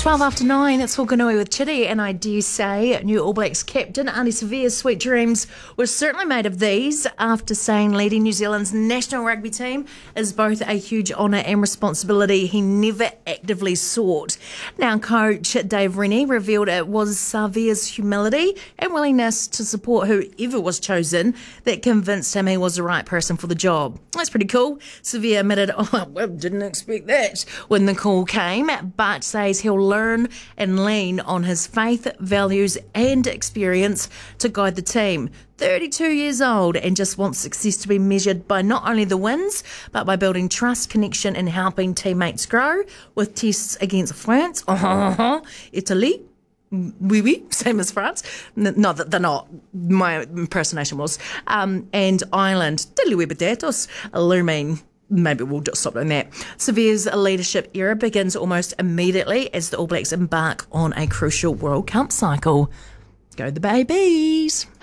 12 after 9, it's Whakanui with Chitty, and I dare say new All Blacks captain Ardie Savea's sweet dreams were certainly made of these after saying leading New Zealand's national rugby team is both a huge honour and responsibility he never actively sought. Now, coach Dave Rennie revealed it was Savea's humility and willingness to support whoever was chosen that convinced him he was the right person for the job. That's pretty cool. Savea admitted, didn't expect that when the call came, but says he'll learn and lean on his faith, values and experience to guide the team. 32 years old and just wants success to be measured by not only the wins, but by building trust, connection and helping teammates grow with tests against France, Italy, same as France. Not that they're not. My impersonation was. And Ireland, looming. Maybe we'll just stop doing that. Savea's leadership era begins almost immediately as the All Blacks embark on a crucial World Cup cycle. Go the babies!